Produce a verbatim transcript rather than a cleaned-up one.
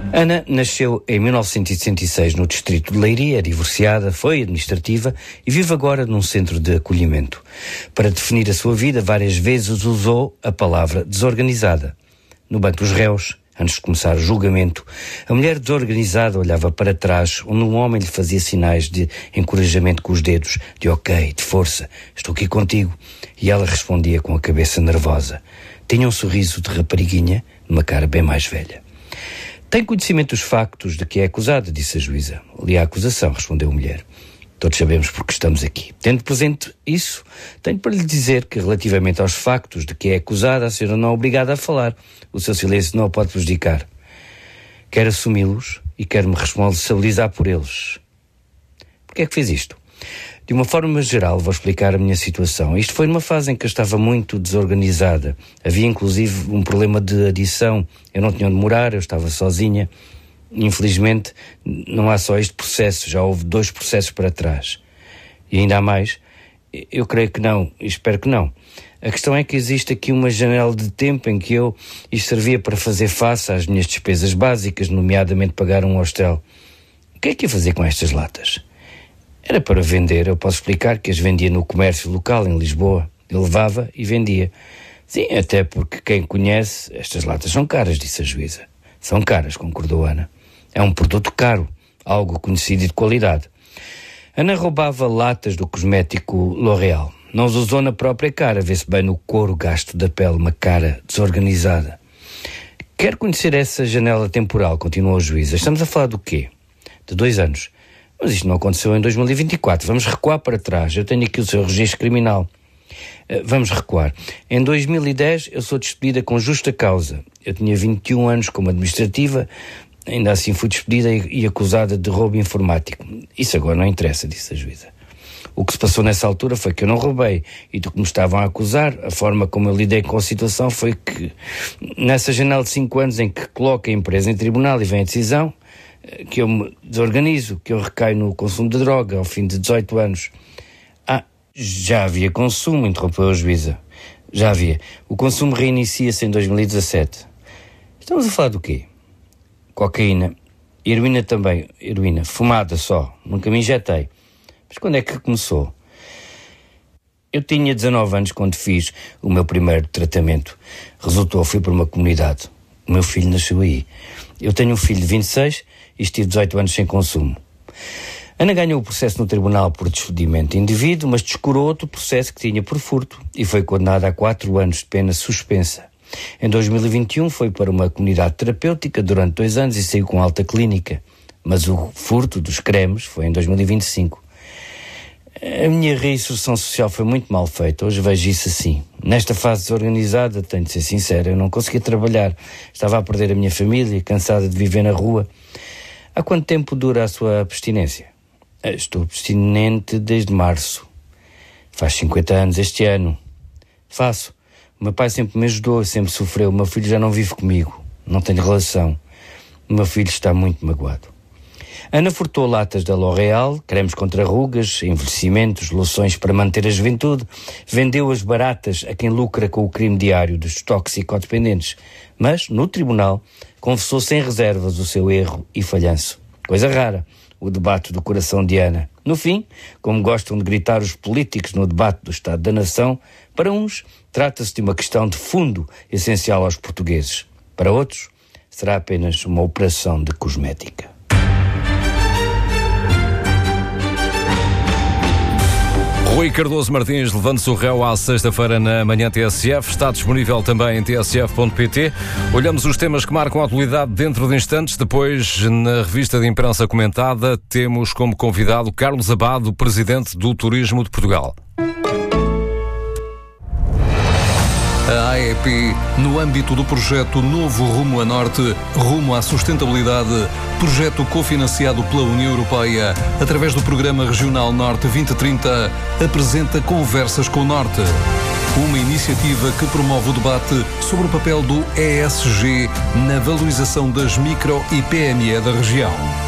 Ana nasceu em mil novecentos e sessenta e seis no distrito de Leiria, é divorciada, foi administrativa e vive agora num centro de acolhimento. Para definir a sua vida, várias vezes usou a palavra desorganizada. No banco dos réus, antes de começar o julgamento, a mulher desorganizada olhava para trás, onde um homem lhe fazia sinais de encorajamento com os dedos, de ok, de força, estou aqui contigo. E ela respondia com a cabeça nervosa. Tinha um sorriso de rapariguinha, numa cara bem mais velha. Tem conhecimento dos factos de que é acusada, disse a juíza. Li a acusação, respondeu a mulher. Todos sabemos porque estamos aqui. Tendo presente isso, tenho para lhe dizer que relativamente aos factos de que é acusada, a senhora não é obrigada a falar. O seu silêncio não a pode prejudicar. Quero assumi-los e quero-me responsabilizar por eles. Porquê é que fez isto? De uma forma geral, vou explicar a minha situação. Isto foi numa fase em que eu estava muito desorganizada. Havia, inclusive, um problema de adição. Eu não tinha onde morar, eu estava sozinha. Infelizmente, não há só este processo, já houve dois processos para trás. E ainda há mais? Eu creio que não, e espero que não. A questão é que existe aqui uma janela de tempo em que eu, isto servia para fazer face às minhas despesas básicas, nomeadamente pagar um hostel. O que é que ia fazer com estas latas? Era para vender, eu posso explicar que as vendia no comércio local em Lisboa. Eu levava e vendia. Sim, até porque quem conhece, estas latas são caras, disse a juíza. São caras, concordou Ana. É um produto caro, algo conhecido e de qualidade. Ana roubava latas do cosmético L'Oréal. Não os usou na própria cara, vê-se bem no couro gasto da pele, uma cara desorganizada. Quero conhecer essa janela temporal, continuou a juíza. Estamos a falar do quê? De dois anos. Mas isto não aconteceu em dois mil e vinte e quatro. Vamos recuar para trás. Eu tenho aqui o seu registro criminal. Uh, vamos recuar. Em dois mil e dez eu sou despedida com justa causa. Eu tinha vinte e um anos como administrativa, ainda assim fui despedida e, e acusada de roubo informático. Isso agora não interessa, disse a juíza. O que se passou nessa altura foi que eu não roubei e do que me estavam a acusar, a forma como eu lidei com a situação foi que, nessa janela de cinco anos em que coloco a empresa em tribunal e vem a decisão, que eu me desorganizo, que eu recaio no consumo de droga ao fim de dezoito anos. Ah, já havia consumo, interrompeu a juíza. Já havia. O consumo reinicia-se em dois mil e dezassete. Estamos a falar do quê? Cocaína. Heroína também. Heroína. Fumada só. Nunca me injetei. Mas quando é que começou? Eu tinha dezanove anos quando fiz o meu primeiro tratamento. Resultou, fui para uma comunidade. O meu filho nasceu aí. Eu tenho um filho de vinte e seis e estive dezoito anos sem consumo. Ana ganhou o processo no tribunal por despedimento indevido, mas descurou outro processo que tinha por furto e foi condenada a quatro anos de pena suspensa. Em dois mil e vinte e um foi para uma comunidade terapêutica durante dois anos e saiu com alta clínica. Mas o furto dos cremes foi em dois mil e vinte e cinco. A minha reinserção social foi muito mal feita, hoje vejo isso assim. Nesta fase desorganizada, tenho de ser sincero, eu não conseguia trabalhar, estava a perder a minha família, cansada de viver na rua. Há quanto tempo dura a sua abstinência? Estou abstinente desde março. Faz cinquenta anos este ano. Faço. O meu pai sempre me ajudou, sempre sofreu. O meu filho já não vive comigo, não tenho relação. O meu filho está muito magoado. Ana furtou latas da L'Oréal, cremes contra rugas, envelhecimentos, loções para manter a juventude, vendeu-as baratas a quem lucra com o crime diário dos toxicodependentes, mas, no tribunal, confessou sem reservas o seu erro e falhanço. Coisa rara, o debate do coração de Ana. No fim, como gostam de gritar os políticos no debate do Estado da Nação, para uns, trata-se de uma questão de fundo essencial aos portugueses. Para outros, será apenas uma operação de cosmética. Rui Cardoso Martins levando-se o réu à sexta-feira na manhã T S F. Está disponível também em t s f ponto p t. Olhamos os temas que marcam a atualidade dentro de instantes. Depois, na revista de imprensa comentada, temos como convidado Carlos Abado, presidente do Turismo de Portugal. A A E P, no âmbito do projeto Novo Rumo a Norte, Rumo à Sustentabilidade, projeto cofinanciado pela União Europeia, através do Programa Regional Norte vinte trinta, apresenta Conversas com o Norte. Uma iniciativa que promove o debate sobre o papel do E S G na valorização das micro e P M E da região.